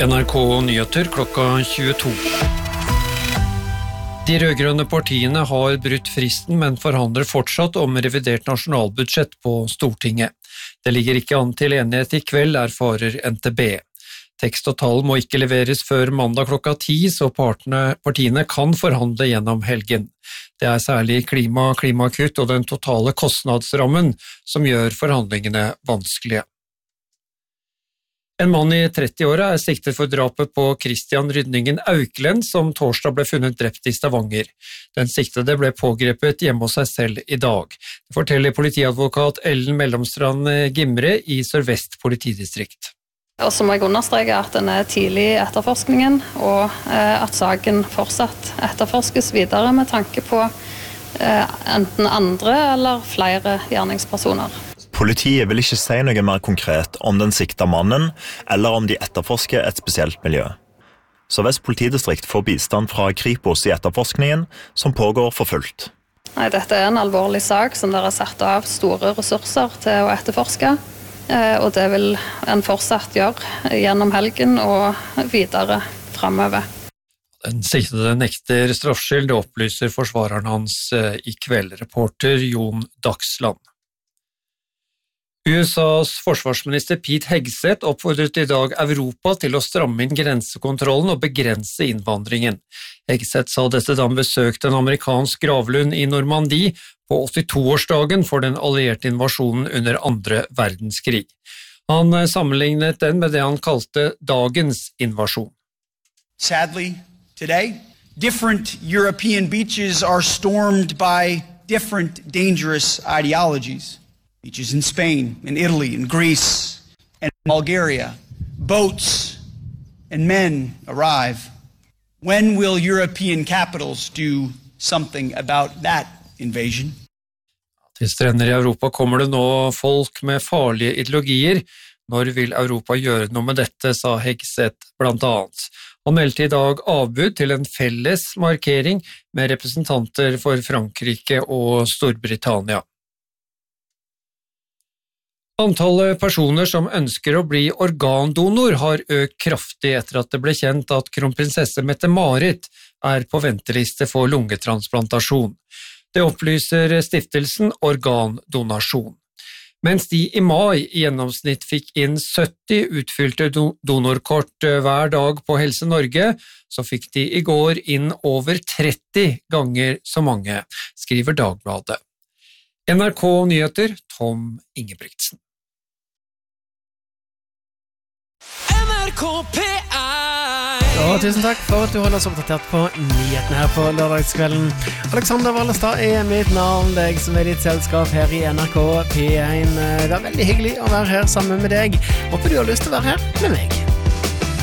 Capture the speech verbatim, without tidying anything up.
N R K Nyheter klokka tjueto. De rødgrønne partiene har brutt fristen, men forhandler fortsatt om revidert nasjonalbudsjett på Stortinget. Det ligger ikke an til enighet i kveld, erfarer N T B. Tekst og tall må ikke leveres før mandag klokka ti, så partene, partiene kan forhandle gjennom helgen. Det er særlig klima, klimakutt og den totale kostnadsrammen som gjør forhandlingene vanskelige. En mann i trettiåra er siktet for drapet på Christian Rydningen Auklend, som torsdag ble funnet drept i Stavanger. Den siktede ble pågrepet hjemme hos seg selv i dag. Det forteller politiadvokat Ellen Mellomstrand Gimre i Sør-Vest politidistrikt. Og så må jeg understreke at den er tidlig i etterforskningen, og at saken fortsatt etterforskes videre med tanke på enten andre eller flere gjerningspersoner. Politiet vil ikke si noe mer konkret om den sikta mannen, eller om de etterforsker et spesielt miljø. Sør-Vest politidistrikt får bistand fra Kripos i etterforskningen, som pågår for fullt. Nei, dette er en alvorlig sak som dere har satt av store ressurser til å etterforske, og det vil en fortsatt gjøre gjennom helgen og videre fremover. Den siktede nekter straffskyld, opplyser forsvareren hans i kveld, reporter Jon Dagsland. U S A's forsvarsminister Pete Hegseth oppfordret i dag Europa til å stramme inn grensekontrollen og begrense innvandringen. Hegseth sa dette da han besøkte en amerikansk gravlund i Normandie på åttito-årsdagen for den allierte invasjonen under andre verdenskrig. Han sammenlignet den med det han kalte dagens invasjon. Sadly, today, different European beaches are stormed by different dangerous ideologies. Beaches in Spain, in Italy, in Greece, and Bulgaria. Boats and men arrive. When will European capitals do something about that invasion? Til strender i Europa kommer det nå folk med farlige ideologier. Når vil Europa gjøre noe med dette, sa Hegseth blant annet. Han meldte i dag avbud til en felles markering med representanter for Frankrike og Storbritannia. Antallet personer som ønsker å bli organdonor har økt kraftig etter at det ble kjent at kronprinsesse Mette-Marit er på venteliste for lungetransplantasjon. Det opplyser stiftelsen Organdonasjon. Mens de i mai i gjennomsnitt fikk inn sytti utfylte donorkort hver dag på Helse Norge, så fikk de i går inn over tretti ganger så mange, skriver Dagbladet. N R K Nyheter, Tom Ingebrigtsen. N R K P ett. Og tusen takk for at du holder oss oppdatert på nyhetene her på lørdagskvelden. Alexander Wallestad er mitt navn, deg som er ditt selskap her i N R K P ett. Det er veldig hyggelig å være her sammen med deg. Håper du har lyst til å være her med meg.